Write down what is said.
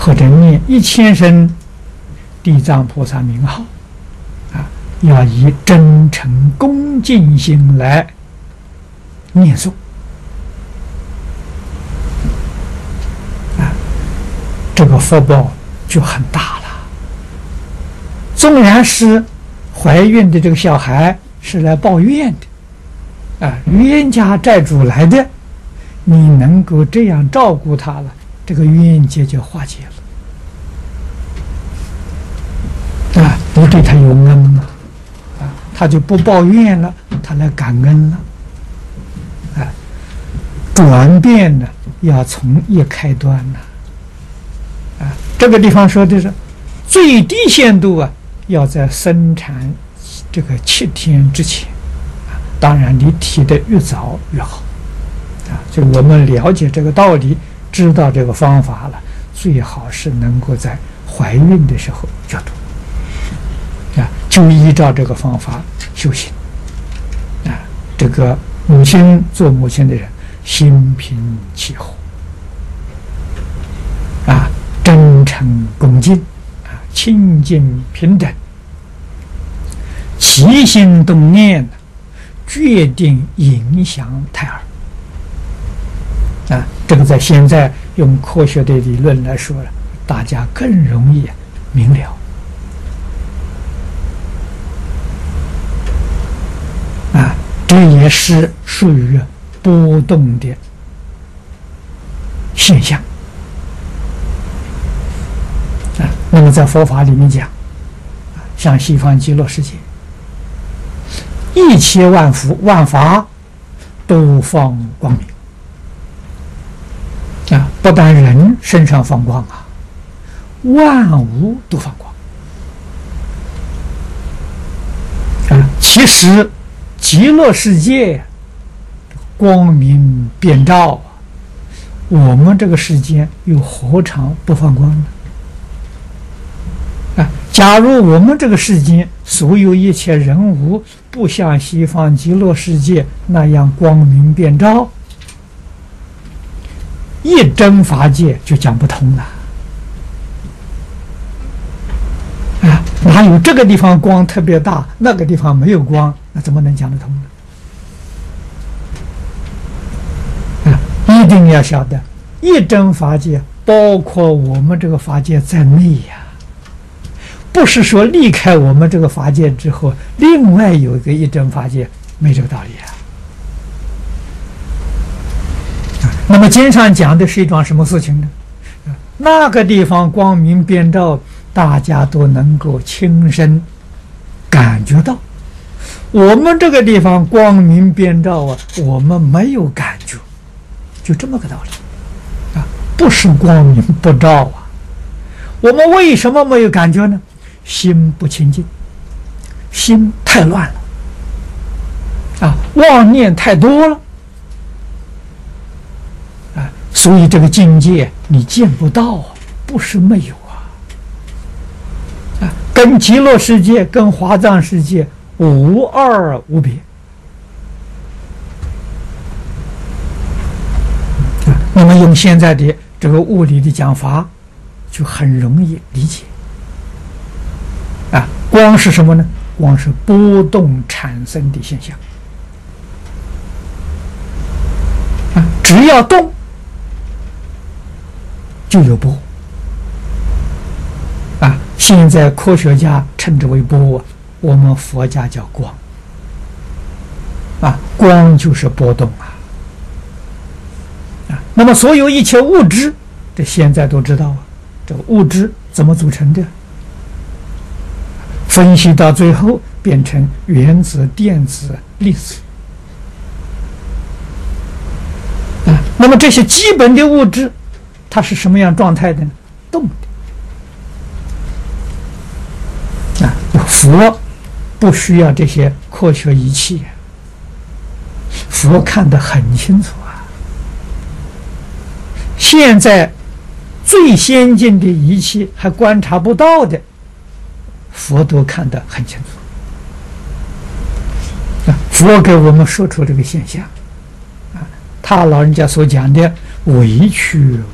或者念1000声地藏菩萨名号，要以真诚恭敬心来念诵，这个福报就很大了。纵然是怀孕的这个小孩是来报怨的，冤家债主来的，你能够这样照顾他了，这个冤结就化解了，你对他有恩了，他就不抱怨了，他来感恩了，转变呢要从一开端呢，这个地方说的是最低限度要在生产这个7天之前，当然你提的越早越好，就我们了解这个道理，知道这个方法了，最好是能够在怀孕的时候就读，就依照这个方法修行，这个母亲做母亲的人心平气和，真诚恭敬，清净平等，起心动念决定影响胎儿，这个在现在用科学的理论来说，大家更容易明了，这也是属于波动的现象。那么在佛法里面讲，像西方极乐世界，一切万福万法都放光明，不但人身上放光万物都放光，其实极乐世界光明遍照，我们这个世间又何尝不放光呢？假如我们这个世间所有一切人物不像西方极乐世界那样光明遍照，一真法界就讲不通了。哪有这个地方光特别大，那个地方没有光，那怎么能讲得通呢？一定要晓得，一真法界包括我们这个法界在内呀。不是说离开我们这个法界之后，另外有一个一真法界，没这个道理那么经上讲的是一桩什么事情呢？那个地方光明遍照，大家都能够亲身感觉到。我们这个地方光明遍照我们没有感觉，就这么个道理不是光明不照我们为什么没有感觉呢？心不清净，心太乱了妄念太多了所以这个境界你见不到不是没有跟极乐世界跟华藏世界无二无别那么用现在的这个物理的讲法就很容易理解光是什么呢？光是波动产生的现象只要动就有波现在科学家称之为波我们佛家叫光光就是波动那么所有一切物质，这现在都知道这个物质怎么组成的？分析到最后变成原子、电子、粒子那么这些基本的物质它是什么样状态的呢？动的佛不需要这些科学仪器佛看得很清楚现在最先进的仪器还观察不到的，佛都看得很清楚佛给我们说出这个现象他老人家所讲的委曲